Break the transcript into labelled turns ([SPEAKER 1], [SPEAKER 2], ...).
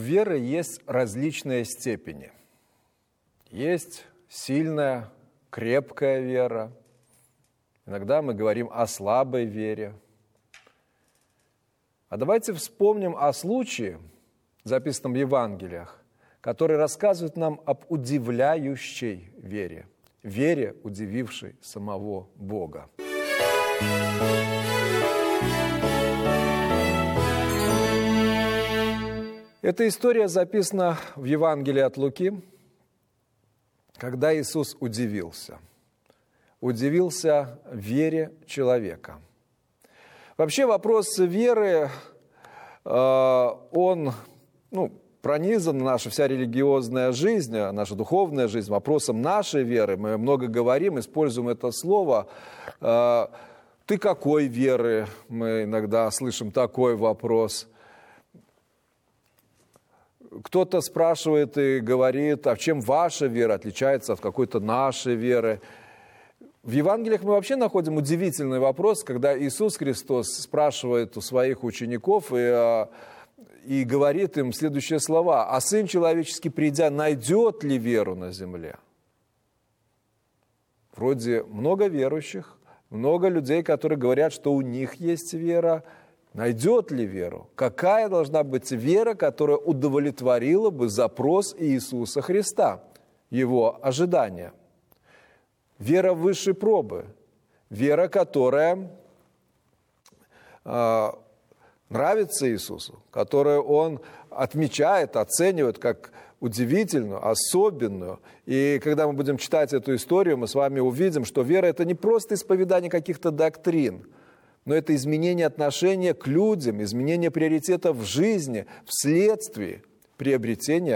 [SPEAKER 1] веры есть различные степени. Есть сильная, крепкая вера. Иногда мы говорим о слабой вере. А давайте вспомним о случае, записанном в Евангелиях, который рассказывает нам об удивляющей вере. Вере, удивившей самого Бога. Эта история записана в Евангелии от Луки, когда Иисус удивился. Удивился вере человека. Вообще вопрос веры, он пронизан, наша вся религиозная жизнь, наша духовная жизнь вопросом нашей веры. Мы много говорим, используем это слово. Ты какой веры? Мы иногда слышим такой вопрос. Кто-то спрашивает и говорит, а в чем ваша вера отличается от какой-то нашей веры? В Евангелиях мы вообще находим удивительный вопрос, когда Иисус Христос спрашивает у своих учеников и говорит им следующие слова. «А Сын Человеческий, придя, найдет ли веру на земле?» Вроде много верующих, много людей, которые говорят, что у них есть вера. Найдет ли веру? Какая должна быть вера, которая удовлетворила бы запрос Иисуса Христа, его ожидания? Вера высшей пробы, вера, которая нравится Иисусу, которую Он отмечает, оценивает как удивительную, особенную. И когда мы будем читать эту историю, мы с вами увидим, что вера – это не просто исповедание каких-то доктрин, но это изменение отношения к людям, изменение приоритетов в жизни вследствие приобретения